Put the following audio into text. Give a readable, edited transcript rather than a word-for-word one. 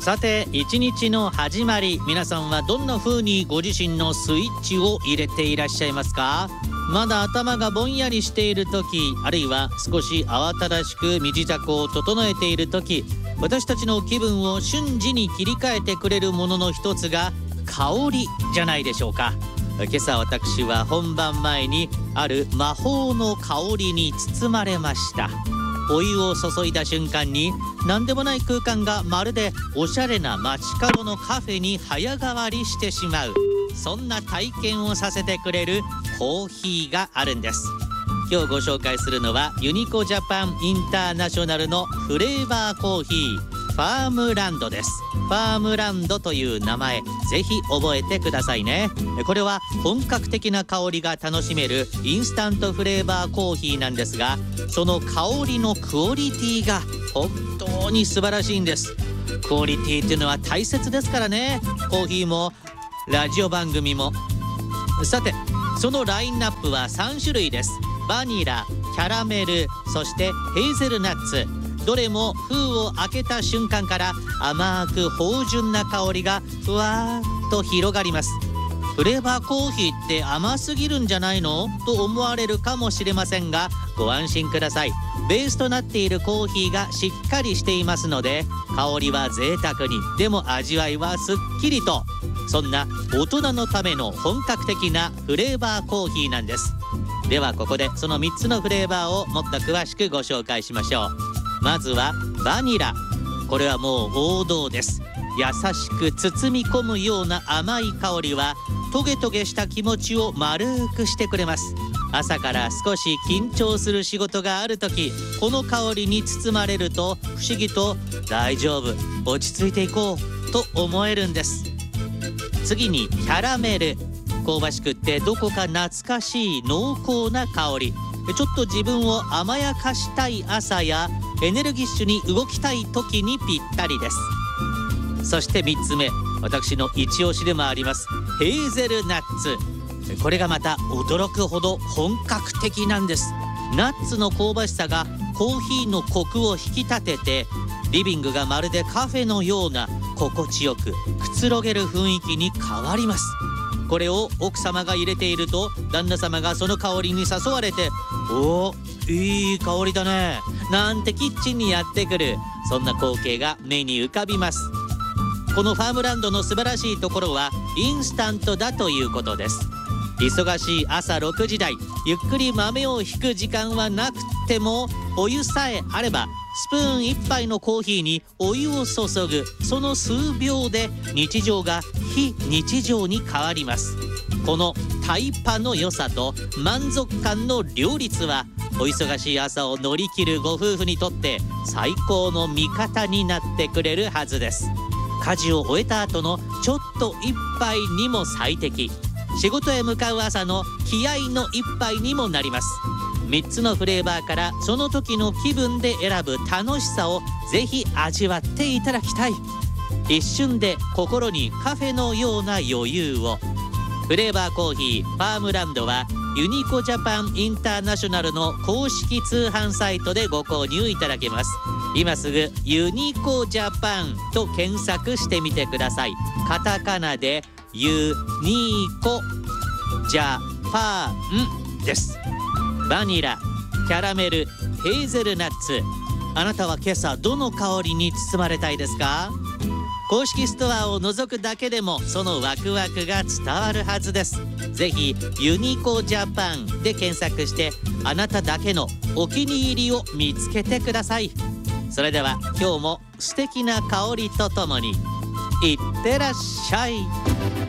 さて一日の始まり、皆さんはどんな風にご自身のスイッチを入れていらっしゃいますか？まだ頭がぼんやりしている時、あるいは少し慌ただしく身支度を整えている時、私たちの気分を瞬時に切り替えてくれるものの一つが香りじゃないでしょうか。今朝私は本番前にある魔法の香りに包まれました。お湯を注いだ瞬間に何でもない空間がまるでおしゃれな街角のカフェに早変わりしてしまう、そんな体験をさせてくれるコーヒーがあるんです。今日ご紹介するのはユニコジャパンインターナショナルのフレーバーコーヒーファームランドです。ファームランドという名前、ぜひ覚えてくださいね。これは本格的な香りが楽しめるインスタントフレーバーコーヒーなんですが、その香りのクオリティが本当に素晴らしいんです。クオリティっていうのは大切ですからね。コーヒーもラジオ番組も。さてそのラインナップは3種類です。バニラ、キャラメル、そしてヘーゼルナッツ。どれも封を開けた瞬間から甘く芳醇な香りがふわーっと広がります。フレーバーコーヒーって甘すぎるんじゃないのと思われるかもしれませんが、ご安心ください。ベースとなっているコーヒーがしっかりしていますので、香りは贅沢に、でも味わいはすっきりと、そんな大人のための本格的なフレーバーコーヒーなんです。ではここでその3つのフレーバーをもっと詳しくご紹介しましょう。まずはバニラ。これはもう王道です。優しく包み込むような甘い香りはトゲトゲした気持ちを丸くしてくれます。朝から少し緊張する仕事がある時、この香りに包まれると不思議と大丈夫、落ち着いていこうと思えるんです。次にキャラメル。香ばしくってどこか懐かしい濃厚な香り。ちょっと自分を甘やかしたい朝やエネルギッシュに動きたい時にぴったりです。そして3つ目、私の一押しでもありますヘーゼルナッツ。これがまた驚くほど本格的なんです。ナッツの香ばしさがコーヒーのコクを引き立てて、リビングがまるでカフェのような心地よくくつろげる雰囲気に変わります。これを奥様が入れていると旦那様がその香りに誘われて、おーいい香りだねなんてキッチンにやってくる、そんな光景が目に浮かびます。このファームランドの素晴らしいところはインスタントだということです。忙しい朝6時台、ゆっくり豆をひく時間はなくてもお湯さえあればスプーン1杯のコーヒーにお湯を注ぐ、その数秒で日常が非日常に変わります。このタイパの良さと満足感の両立はお忙しい朝を乗り切るご夫婦にとって最高の味方になってくれるはずです。家事を終えた後のちょっと一杯にも最適、仕事へ向かう朝の気合の一杯にもなります。3つのフレーバーからその時の気分で選ぶ楽しさをぜひ味わっていただきたい。一瞬で心にカフェのような余裕を。フレーバーコーヒーファームランドはユニコジャパンインターナショナルの公式通販サイトでご購入いただけます。今すぐユニコジャパンと検索してみてください。カタカナでユニコジャパンです。バニラ、キャラメル、ヘーゼルナッツ。あなたは今朝どの香りに包まれたいですか？公式ストアを覗くだけでもそのワクワクが伝わるはずです。ぜひユニコジャパンで検索してあなただけのお気に入りを見つけてください。それでは今日も素敵な香りとともにいってらっしゃい。